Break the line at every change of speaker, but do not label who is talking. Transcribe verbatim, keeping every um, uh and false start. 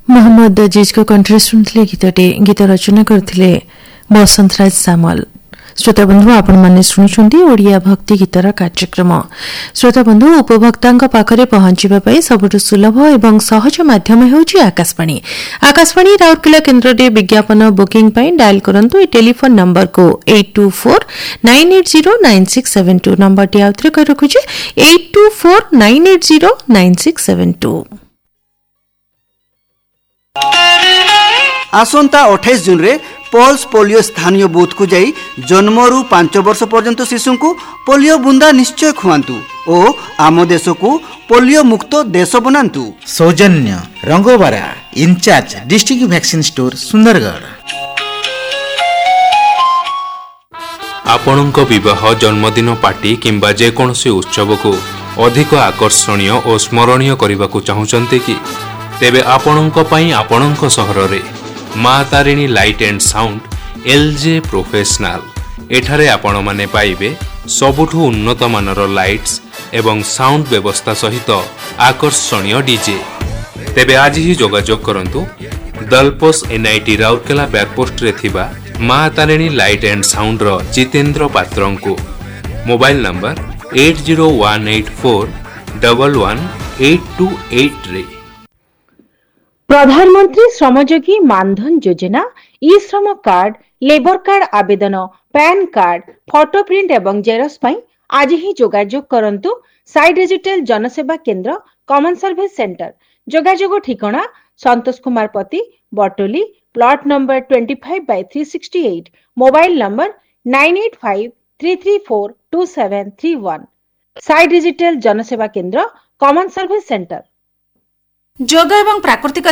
मोहम्मद अजीज को कंठरे शुणुले गीतटे गीत रचना करथिले बसंतराज सामल। श्रोता बंधु आपण माने शुणुछंती ओडिया भक्ति गीतर कार्यक्रम। श्रोता बंधु उपभोक्तांक पाखरे पहुंचीबा पई सबटु सुलभ एवं सहज माध्यम हेउची आकाशवाणी। आकाशवाणी राउरकेला केन्द्र रे विज्ञापन बुकिंग पई डायल करंतु ए टेलीफोन नंबर को eight to four nine eight zero nine six seven to number T आउथरे कर रखुचे eight to four nine eight zero nine six seven to.
आसंता अठाईस जून रे पल्स पोलियो स्थानीय बूथ को जाई जन्मरू पांच वर्ष पर्यंत शिशु को पोलियो बुंदा निश्चय खुआंतु ओ आम देश को पोलियो मुक्त देश बनांतु।
सौजन्य रंगोबारा in charge district vaccine store Sundargarh.
आपणक विवाह जन्मदिन पार्टी किंबा जेकोसी उत्सव को अधिक आकर्षणीय और स्मरणीय करने को चाहते कि तेबे आपणक पई आपणक सहर रे माँ Tarini light and sound LJ professional एठारे आपण माने पाइबे सबुठु उन्नत मानर लाइट्स एवं साउंड व्यवस्था सहित आकर्षणीय डीजे। तेबे आज ही जोगाजोग करंतु दलपोस एनआईटी राउरकेला बैकपोस्ट रे थिबा माँ तारिणी लाइट एंड साउंड रो जितेंद्र पात्रं को mobile number eight zero one eight four double one eight to eight रे।
प्रधानमंत्री श्रमयोगी मानधन योजना ई श्रम कार्ड लेबर कार्ड आवेदन पैन कार्ड फोटो प्रिंट एवं जेरक्स पई आज ही जोगाजोग करंतु साई डिजिटल जनसेवा केंद्र कॉमन सर्विस सेंटर। जोगाजोग ठिकाना संतोष कुमार पति बटोली plot number twenty five by three sixty eight mobile number nine eight five three three four to seven three one. Sai digital जनसेवा केंद्र कॉमन सर्विस सेंटर।
जोग एवं प्राकृतिक